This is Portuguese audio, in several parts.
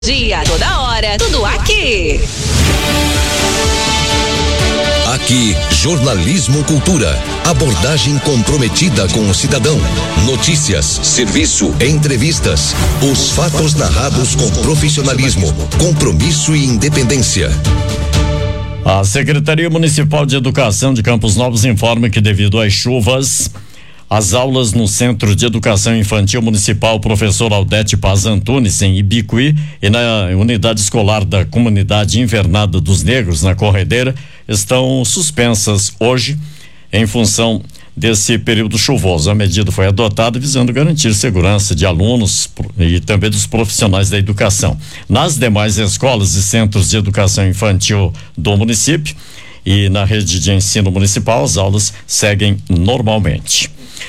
Dia, toda hora, tudo aqui. Aqui, jornalismo cultura. Abordagem comprometida com o cidadão. Notícias, serviço, entrevistas. Os fatos narrados com profissionalismo, compromisso e independência. A Secretaria Municipal de Educação de Campos Novos informa que, devido às chuvas, as aulas no Centro de Educação Infantil Municipal Professor Aldete Paz Antunes, em Ibicuí, e na unidade escolar da Comunidade Invernada dos Negros, na Corredeira, estão suspensas hoje em função desse período chuvoso. A medida foi adotada visando garantir segurança de alunos e também dos profissionais da educação. Nas demais escolas e centros de educação infantil do município e na rede de ensino municipal, as aulas seguem normalmente.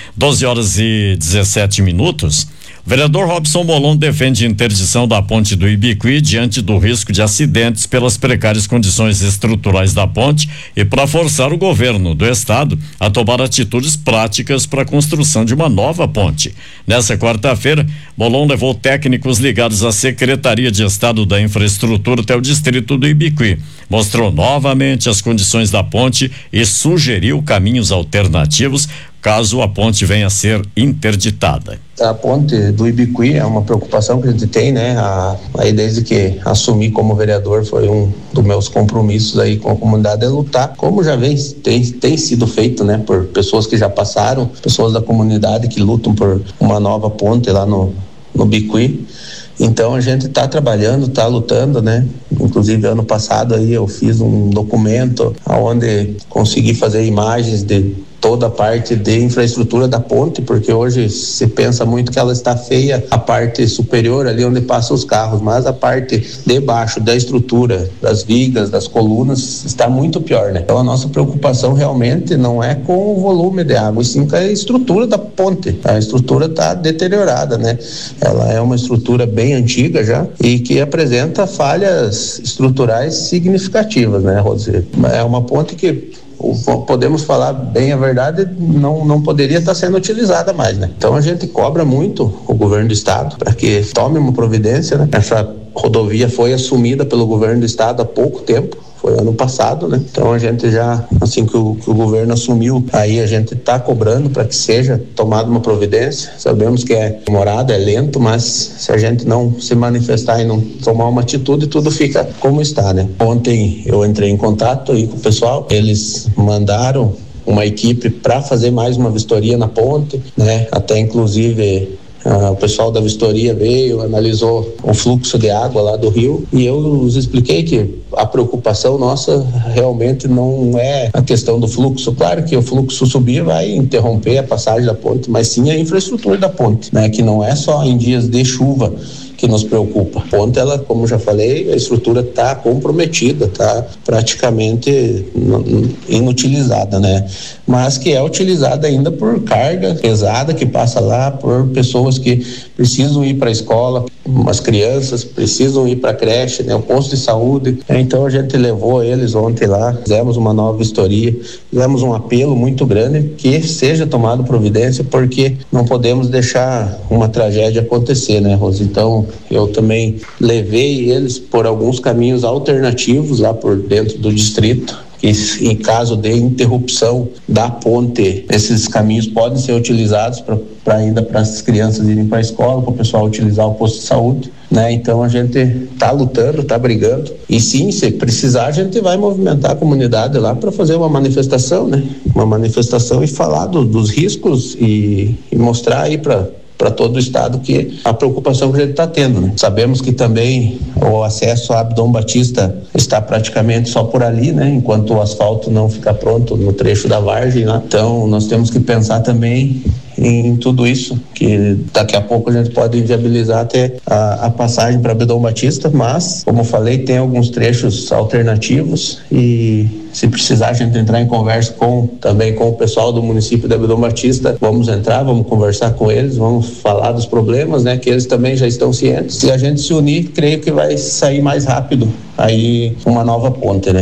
12h17. O vereador Robson Molon defende interdição da ponte do Ibicuí diante do risco de acidentes pelas precárias condições estruturais da ponte e para forçar o governo do estado a tomar atitudes práticas para a construção de uma nova ponte. Nessa quarta-feira, Molon levou técnicos ligados à Secretaria de Estado da Infraestrutura até o distrito do Ibicuí. Mostrou novamente as condições da ponte e sugeriu caminhos alternativos caso a ponte venha a ser interditada. A ponte do Ibicuí é uma preocupação que a gente tem, né? Aí desde que assumi como vereador foi um dos meus compromissos aí com a comunidade, é lutar, como já tem sido feito, né? Por pessoas que já passaram, pessoas da comunidade que lutam por uma nova ponte lá no Ibicuí. Então a gente está trabalhando, está lutando, né? Inclusive ano passado aí eu fiz um documento onde consegui fazer imagens de toda a parte de infraestrutura da ponte, porque hoje se pensa muito que ela está feia, a parte superior ali onde passam os carros, mas a parte de baixo da estrutura, das vigas, das colunas, está muito pior, né? Então a nossa preocupação realmente não é com o volume de água, e sim com a estrutura da ponte. A estrutura está deteriorada, né? Ela é uma estrutura bem antiga já e que apresenta falhas estruturais significativas, né, Rosê? É uma ponte que, podemos falar bem a verdade, não poderia estar sendo utilizada mais, né? Então a gente cobra muito o governo do estado para que tome uma providência, né? Essa rodovia foi assumida pelo governo do estado há pouco tempo, foi ano passado, né? Então a gente já, assim que o governo assumiu, aí a gente está cobrando para que seja tomada uma providência. Sabemos que é demorado, é lento, mas se a gente não se manifestar e não tomar uma atitude, tudo fica como está, né? Ontem eu entrei em contato aí com o pessoal, eles mandaram uma equipe para fazer mais uma vistoria na ponte, né? Até inclusive o pessoal da vistoria veio, analisou o fluxo de água lá do rio e eu os expliquei que a preocupação nossa realmente não é a questão do fluxo. Claro que o fluxo subir vai interromper a passagem da ponte, mas sim a infraestrutura da ponte, né? Que não é só em dias de chuva que nos preocupa. A ponte, ela, como já falei, a estrutura está comprometida, está praticamente inutilizada, né? Mas que é utilizada ainda por carga pesada que passa lá, por pessoas que precisam ir para a escola, as crianças precisam ir para a creche, né? O posto de saúde. Então a gente levou eles ontem lá, fizemos uma nova vistoria, fizemos um apelo muito grande que seja tomado providência, porque não podemos deixar uma tragédia acontecer, né, Rosa? Então eu também levei eles por alguns caminhos alternativos lá por dentro do distrito, que em caso de interrupção da ponte, esses caminhos podem ser utilizados para ainda para as crianças irem para a escola, para o pessoal utilizar o posto de saúde, né? Então a gente está lutando, está brigando, e sim, se precisar a gente vai movimentar a comunidade lá para fazer uma manifestação, né? Uma manifestação e falar dos riscos e mostrar aí para todo o estado que a preocupação que a gente está tendo, né? Sabemos que também o acesso a Abdom Batista está praticamente só por ali, né? Enquanto o asfalto não ficar pronto no trecho da vargem lá. Então nós temos que pensar também em tudo isso, que daqui a pouco a gente pode inviabilizar até a passagem para Abdom Batista, mas, como eu falei, tem alguns trechos alternativos e se precisar a gente entrar em conversa também com o pessoal do município de Abdom Batista, vamos entrar, vamos conversar com eles, vamos falar dos problemas, né, que eles também já estão cientes. Se a gente se unir, creio que vai sair mais rápido aí uma nova ponte, né?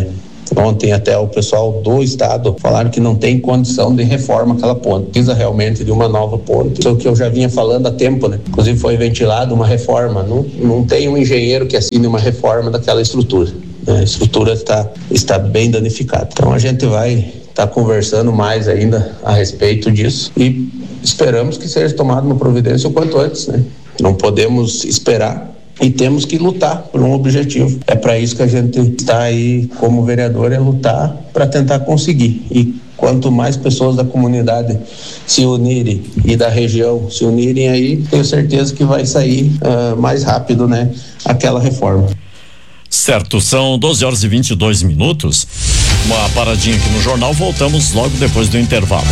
Ontem até o pessoal do estado falaram que não tem condição de reforma aquela ponte, precisa realmente de uma nova ponte. Isso é o que eu já vinha falando há tempo, né? Inclusive foi ventilado uma reforma, não tem um engenheiro que assine uma reforma daquela estrutura. A estrutura está bem danificada. Então a gente vai estar conversando mais ainda a respeito disso e esperamos que seja tomada uma providência o quanto antes, né? Não podemos esperar e temos que lutar por um objetivo. É para isso que a gente está aí como vereador, é lutar para tentar conseguir. E quanto mais pessoas da comunidade se unirem e da região se unirem aí, tenho certeza que vai sair mais rápido, né, aquela reforma. Certo, são 12h22. Uma paradinha aqui no jornal, voltamos logo depois do intervalo.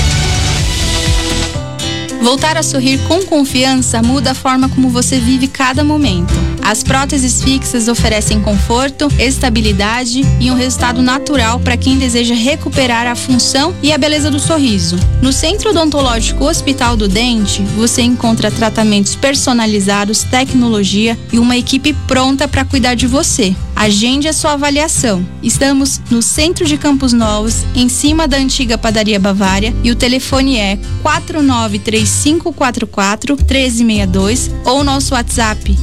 Voltar a sorrir com confiança muda a forma como você vive cada momento. As próteses fixas oferecem conforto, estabilidade e um resultado natural para quem deseja recuperar a função e a beleza do sorriso. No Centro Odontológico Hospital do Dente, você encontra tratamentos personalizados, tecnologia e uma equipe pronta para cuidar de você. Agende a sua avaliação. Estamos no centro de Campos Novos, em cima da antiga Padaria Bavária, e o telefone é 493544-1362 ou nosso WhatsApp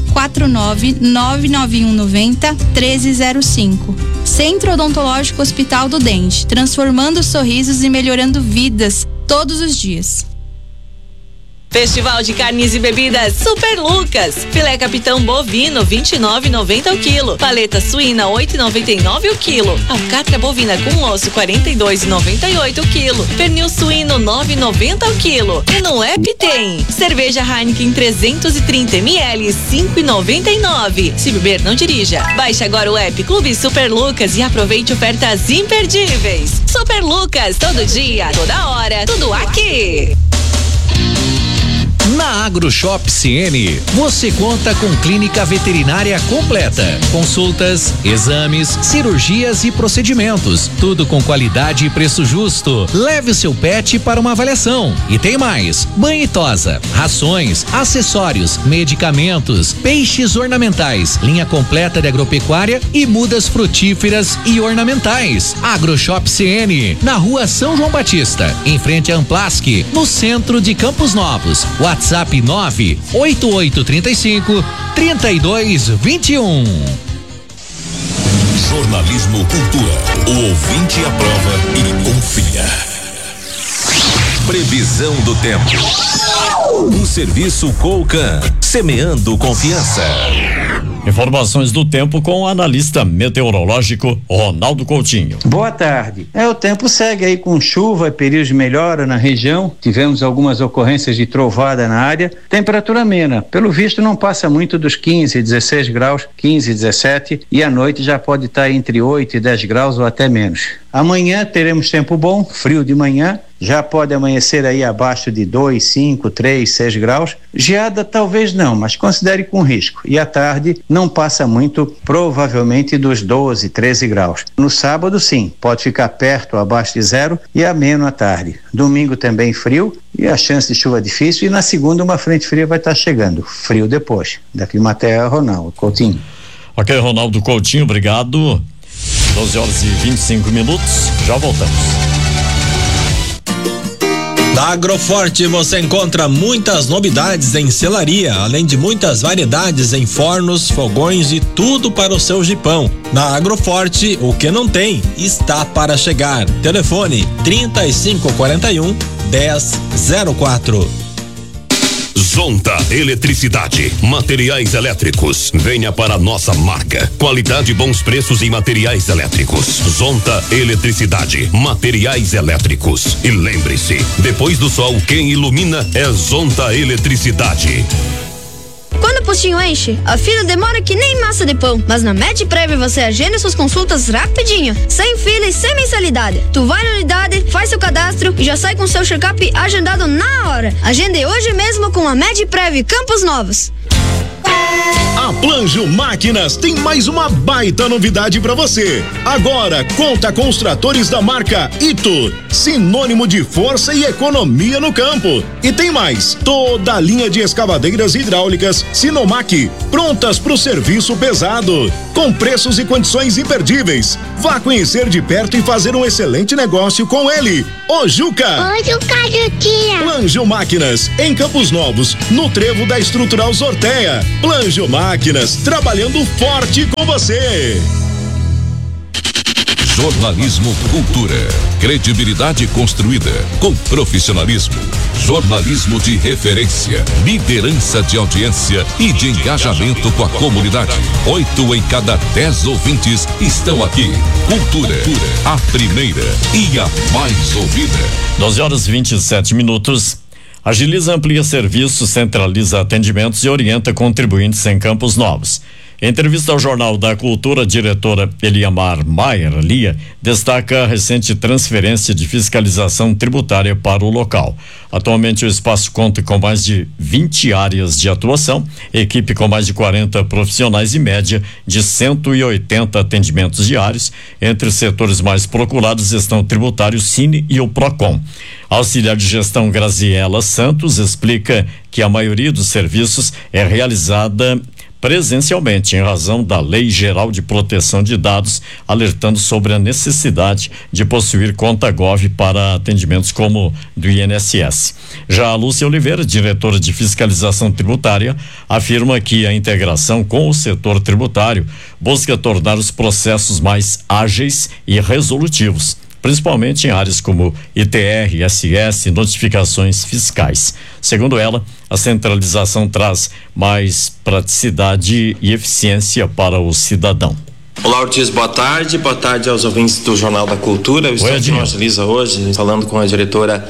4999190-1305. Centro Odontológico Hospital do Dente, transformando sorrisos e melhorando vidas todos os dias. Festival de Carnes e Bebidas Super Lucas. Filé capitão bovino 29,90 o quilo. Paleta suína 8,99 o quilo. Alcatra bovina com osso 42,98 o quilo. Pernil suíno 9,90 o quilo. E no app tem cerveja Heineken 330 ml 5,99. Se beber, não dirija. Baixe agora o app Clube Super Lucas e aproveite ofertas imperdíveis. Super Lucas, todo dia, toda hora, tudo aqui. Na AgroShop CN, você conta com clínica veterinária completa, consultas, exames, cirurgias e procedimentos, tudo com qualidade e preço justo. Leve o seu pet para uma avaliação. E tem mais: banho e tosa, rações, acessórios, medicamentos, peixes ornamentais, linha completa de agropecuária e mudas frutíferas e ornamentais. AgroShop CN, na rua São João Batista, em frente à Amplask, no centro de Campos Novos. WhatsApp 98835-3221. Jornalismo Cultura. O ouvinte aprova e confia. Previsão do tempo. Um serviço Colcan, semeando confiança. Informações do tempo com o analista meteorológico Ronaldo Coutinho. Boa tarde. O tempo segue aí com chuva e períodos de melhora na região. Tivemos algumas ocorrências de trovada na área. Temperatura amena. Pelo visto não passa muito dos 15, 16 graus, 15, 17, e à noite já pode estar entre 8 e 10 graus ou até menos. Amanhã teremos tempo bom, frio de manhã. Já pode amanhecer aí abaixo de 2, 5, 3, 6 graus. Geada talvez não, mas considere com risco. E à tarde não passa muito, provavelmente dos 12, 13 graus. No sábado sim, pode ficar perto ou abaixo de zero e ameno à tarde. Domingo também frio e a chance de chuva difícil, e na segunda uma frente fria vai estar chegando. Frio depois. Da Climaterra, Ronaldo Coutinho. Ok, Ronaldo Coutinho, obrigado. 12h25, já voltamos. Na Agroforte você encontra muitas novidades em selaria, além de muitas variedades em fornos, fogões e tudo para o seu jipão. Na Agroforte, o que não tem está para chegar. Telefone 3541-1004. Zonta Eletricidade, materiais elétricos. Venha para a nossa marca. Qualidade e bons preços em materiais elétricos. Zonta Eletricidade, materiais elétricos. E lembre-se, depois do sol, quem ilumina é Zonta Eletricidade. Quando o postinho enche, a fila demora que nem massa de pão. Mas na MedPrev você agenda suas consultas rapidinho, sem fila e sem mensalidade. Tu vai na unidade, faz seu cadastro e já sai com seu check-up agendado na hora. Agende hoje mesmo com a MedPrev Campos Novos. A Planjo Máquinas tem mais uma baita novidade para você. Agora conta com os tratores da marca Ito, sinônimo de força e economia no campo. E tem mais, toda a linha de escavadeiras hidráulicas Sinomac, prontas para o serviço pesado, com preços e condições imperdíveis. Vá conhecer de perto e fazer um excelente negócio com ele, o Juca. Oi, Juca, Juquinha. Planjo Máquinas, em Campos Novos, no trevo da Estrutural Sorteia. Planjo Máquinas, trabalhando forte com você. Jornalismo Cultura. Credibilidade construída com profissionalismo. Jornalismo de referência. Liderança de audiência e de engajamento com a comunidade. 8 em cada 10 ouvintes estão aqui. Cultura, a primeira e a mais ouvida. 12h27. Agiliza, amplia serviços, centraliza atendimentos e orienta contribuintes em Campos Novos. Em entrevista ao Jornal da Cultura, a diretora Eliamar Maier Lia destaca a recente transferência de fiscalização tributária para o local. Atualmente o espaço conta com mais de 20 áreas de atuação, equipe com mais de 40 profissionais e média de 180 atendimentos diários. Entre os setores mais procurados estão o tributário, Cine e o Procon. A auxiliar de gestão Graziela Santos explica que a maioria dos serviços é realizada presencialmente, em razão da Lei Geral de Proteção de Dados, alertando sobre a necessidade de possuir conta Gov para atendimentos como do INSS. Já a Lúcia Oliveira, diretora de Fiscalização Tributária, afirma que a integração com o setor tributário busca tornar os processos mais ágeis e resolutivos, principalmente em áreas como ITR, ISS, notificações fiscais. Segundo ela, a centralização traz mais praticidade e eficiência para o cidadão. Olá, Ortiz, boa tarde aos ouvintes do Jornal da Cultura. Eu estou aqui no Agiliza hoje, falando com a diretora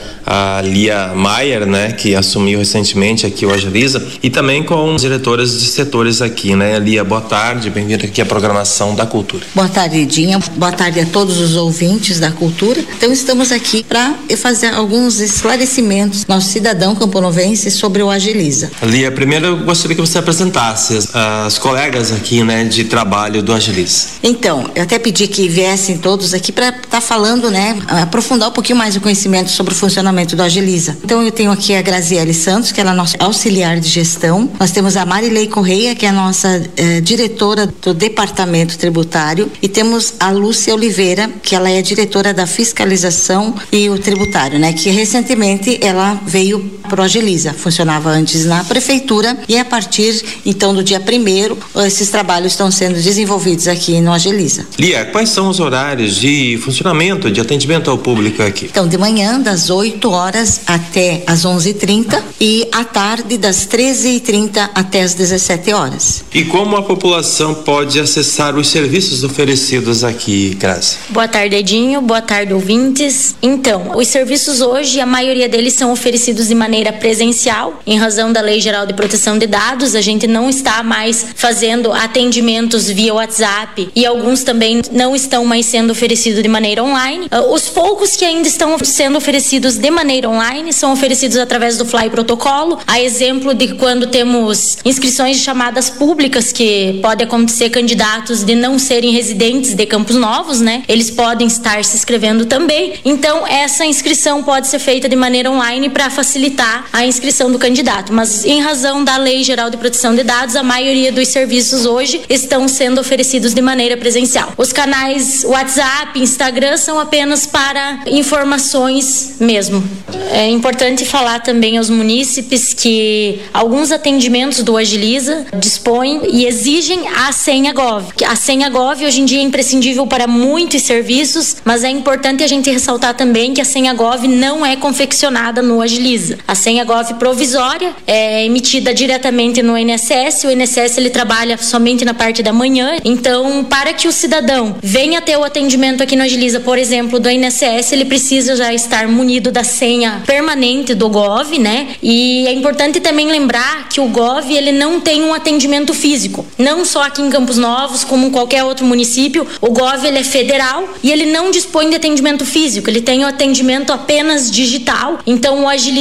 Lia Maier, né, que assumiu recentemente aqui o Agiliza, e também com as diretoras de setores aqui, né. Lia, boa tarde, bem-vinda aqui à programação da Cultura. Boa tarde, Edinha, boa tarde a todos os ouvintes da Cultura. Então estamos aqui para fazer alguns esclarecimentos nosso cidadão camponovense sobre o Agiliza. Lia, primeiro eu gostaria que você apresentasse as colegas aqui, né, de trabalho do Agiliza. Então, eu até pedi que viessem todos aqui para estar falando, né, aprofundar um pouquinho mais o conhecimento sobre o funcionamento do Agiliza. Então, eu tenho aqui a Graziele Santos, que ela é a nossa auxiliar de gestão. Nós temos a Marilei Correia, que é a nossa diretora do departamento tributário, e temos a Lúcia Oliveira, que ela é diretora da fiscalização e o tributário, né, que recentemente ela veio pro Agiliza, funcionava antes na prefeitura, e a partir então do dia 1º esses trabalhos estão sendo desenvolvidos aqui no Agiliza. Lia, quais são os horários de funcionamento, de atendimento ao público aqui? Então, de manhã das 8 horas até as 11h30 e à tarde das 13h30 até as 17 horas. E como a população pode acessar os serviços oferecidos aqui, Grazi? Boa tarde, Edinho, boa tarde, ouvintes. Então, os serviços hoje, a maioria deles são oferecidos de maneira presencial, em razão da Lei Geral de Proteção de Dados. A gente não está mais fazendo atendimentos via WhatsApp e alguns também não estão mais sendo oferecidos de maneira online. Os poucos que ainda estão sendo oferecidos de maneira online são oferecidos através do Fly Protocolo, a exemplo de quando temos inscrições de chamadas públicas, que pode acontecer candidatos de não serem residentes de Campos Novos, né? Eles podem estar se inscrevendo também. Então, essa inscrição pode ser feita de maneira online para facilitar a inscrição do candidato. Mas, em razão da Lei Geral de Proteção de Dados, a maioria dos serviços hoje estão sendo oferecidos de maneira presencial. Os canais WhatsApp, Instagram são apenas para informações mesmo. É importante falar também aos munícipes que alguns atendimentos do Agiliza dispõem e exigem a senha Gov. A senha Gov hoje em dia é imprescindível para muitos serviços, mas é importante a gente ressaltar também que a senha Gov não é confeccionada no Agiliza. A senha Gov provisória é emitida diretamente no INSS. O INSS ele trabalha somente na parte da manhã. Então, para que o cidadão venha ter o atendimento aqui no Agiliza, por exemplo, do INSS, ele precisa já estar munido da senha permanente do Gov, né? E é importante também lembrar que o Gov, ele não tem um atendimento físico. Não só aqui em Campos Novos, como em qualquer outro município, o Gov, ele é federal e ele não dispõe de atendimento físico, ele tem o atendimento apenas digital. Então, o Agiliza, ele não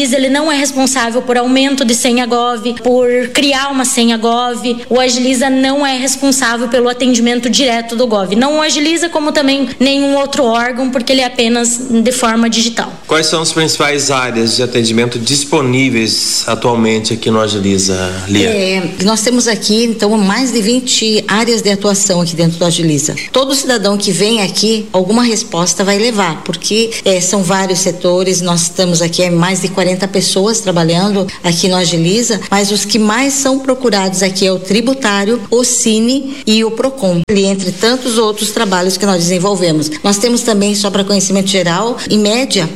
não é responsável por aumento de senha Gov, por criar uma senha Gov. O Agiliza não é responsável pelo atendimento direto do Gov. Não o Agiliza, como também nenhum outro órgão, porque ele é apenas de forma digital. Quais são as principais áreas de atendimento disponíveis atualmente aqui no Agiliza, Lia? Nós temos aqui, então, mais de 20 áreas de atuação aqui dentro do Agiliza. Todo cidadão que vem aqui, alguma resposta vai levar, porque são vários setores. Nós estamos aqui, mais de 40 pessoas trabalhando aqui no Agiliza, mas os que mais são procurados aqui é o tributário, o Cine e o Procon, e entre tantos outros trabalhos que nós desenvolvemos. Nós temos também, só para conhecimento geral, em média,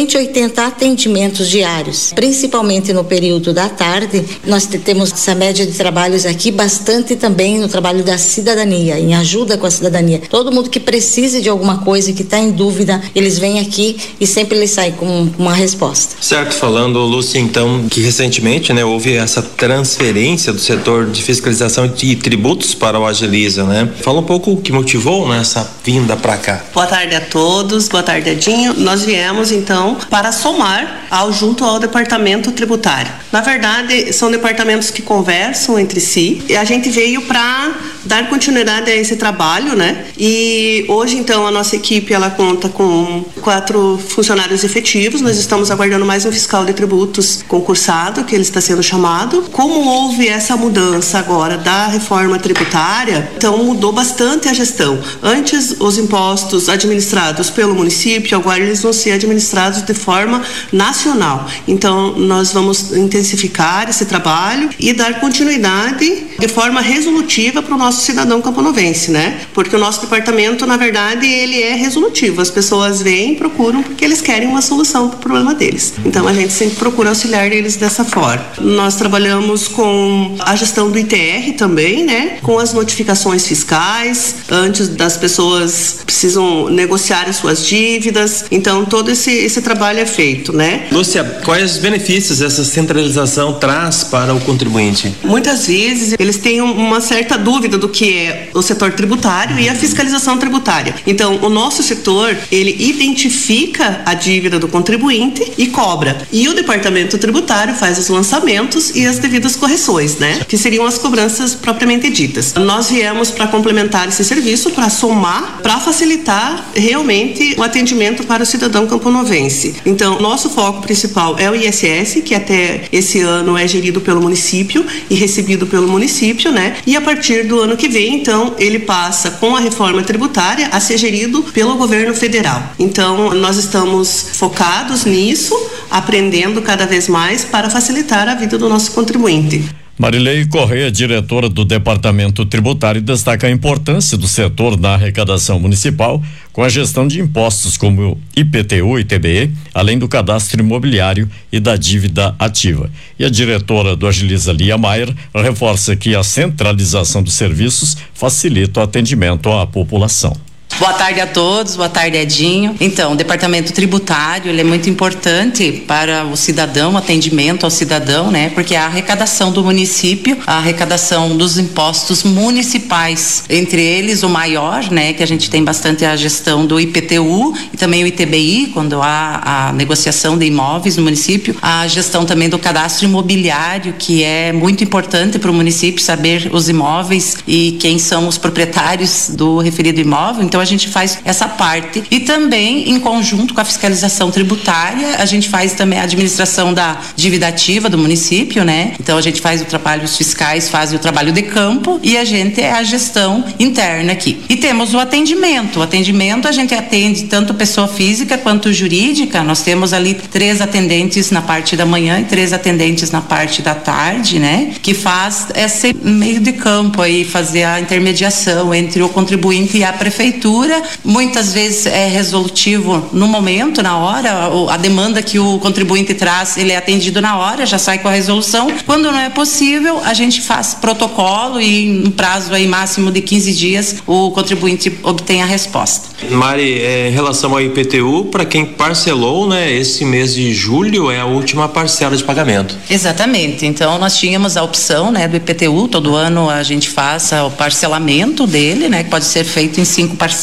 180 atendimentos diários, principalmente no período da tarde. Nós temos essa média de trabalhos aqui, bastante também no trabalho da cidadania, em ajuda com a cidadania. Todo mundo que precise de alguma coisa, que está em dúvida, eles vêm aqui e sempre eles saem com uma resposta. Certo, falando, Lúcia, então, que recentemente, né, houve essa transferência do setor de fiscalização e tributos para o Agiliza, né? Fala um pouco o que motivou, né, essa vinda para cá. Boa tarde a todos, boa tarde, Edinho. Nós viemos, então, para somar junto ao departamento tributário. Na verdade, são departamentos que conversam entre si e a gente veio para dar continuidade a esse trabalho, né? E hoje, então, a nossa equipe, ela conta com 4 funcionários efetivos. Nós estamos aguardando mais um fiscal de tributos concursado, que ele está sendo chamado. Como houve essa mudança agora da reforma tributária, então mudou bastante a gestão. Antes, os impostos administrados pelo município, agora eles vão ser administrados de forma nacional. Então, nós vamos intensificar esse trabalho e dar continuidade de forma resolutiva para o nosso cidadão camponovense, né? Porque o nosso departamento, na verdade, ele é resolutivo. As pessoas vêm e procuram porque eles querem uma solução para o problema deles. Então, a gente sempre procura auxiliar eles dessa forma. Nós trabalhamos com a gestão do ITR também, né? Com as notificações fiscais, antes das pessoas precisam negociar as suas dívidas. Então, todo esse trabalho é feito, né? Lúcia, quais os benefícios essa centralização traz para o contribuinte? Muitas vezes, eles têm uma certa dúvida do que é o setor tributário e a fiscalização tributária. Então, o nosso setor, ele identifica a dívida do contribuinte e cobra. E o departamento tributário faz os lançamentos e as devidas correções, né? Que seriam as cobranças propriamente ditas. Nós viemos para complementar esse serviço, para somar, para facilitar realmente o atendimento para o cidadão camponovense. Então, nosso foco principal é o ISS, que até esse ano é gerido pelo município e recebido pelo município, né? E a partir do ano que vem, então, ele passa com a reforma tributária a ser gerido pelo governo federal. Então, nós estamos focados nisso, aprendendo cada vez mais para facilitar a vida do nosso contribuinte. Marilei Correia, diretora do Departamento Tributário, destaca a importância do setor na arrecadação municipal com a gestão de impostos como IPTU e ITBE, além do cadastro imobiliário e da dívida ativa. E a diretora do Agiliza, Lia Maier, reforça que a centralização dos serviços facilita o atendimento à população. Boa tarde a todos, boa tarde, Edinho. Então, o departamento tributário, ele é muito importante para o cidadão, o atendimento ao cidadão, né? Porque a arrecadação do município, a arrecadação dos impostos municipais, entre eles o maior, né? Que a gente tem bastante a gestão do IPTU e também o ITBI, quando há a negociação de imóveis no município, a gestão também do cadastro imobiliário, que é muito importante para o município saber os imóveis e quem são os proprietários do referido imóvel. Então, a gente faz essa parte e também em conjunto com a fiscalização tributária, a gente faz também a administração da dívida ativa do município, né? Então a gente faz o trabalho, os fiscais fazem o trabalho de campo e a gente é a gestão interna aqui. E temos o atendimento a gente atende tanto pessoa física quanto jurídica. Nós temos ali 3 atendentes na parte da manhã e 3 atendentes na parte da tarde, né? Que faz esse meio de campo aí, fazer a intermediação entre o contribuinte e a prefeitura. Muitas vezes é resolutivo no momento, na hora, a demanda que o contribuinte traz, ele é atendido na hora, já sai com a resolução. Quando não é possível, a gente faz protocolo e em um prazo aí máximo de 15 dias o contribuinte obtém a resposta. Mari, em relação ao IPTU, para quem parcelou, né, esse mês de julho é a última parcela de pagamento. Exatamente, então nós tínhamos a opção, né, do IPTU, todo ano a gente faz o parcelamento dele, né, que pode ser feito em 5 parcelas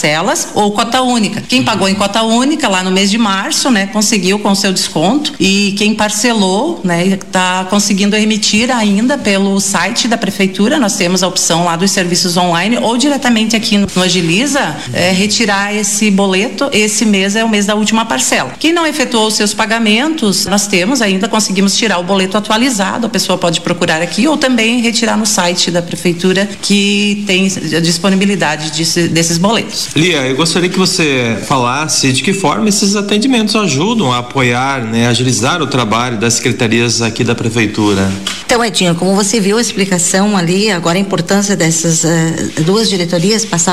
parcelas ou cota única. Quem pagou em cota única lá no mês de março, né, conseguiu com o seu desconto, e quem parcelou, né, está conseguindo emitir ainda pelo site da prefeitura. Nós temos a opção lá dos serviços online ou diretamente aqui no Agiliza, retirar esse boleto. Esse mês é o mês da última parcela. Quem não efetuou os seus pagamentos, nós temos ainda, conseguimos tirar o boleto atualizado. A pessoa pode procurar aqui ou também retirar no site da prefeitura, que tem a disponibilidade desses boletos. Lia, eu gostaria que você falasse de que forma esses atendimentos ajudam a apoiar, né, agilizar o trabalho das secretarias aqui da prefeitura. Então, Edinho, como você viu a explicação ali, agora a importância dessas duas diretorias passar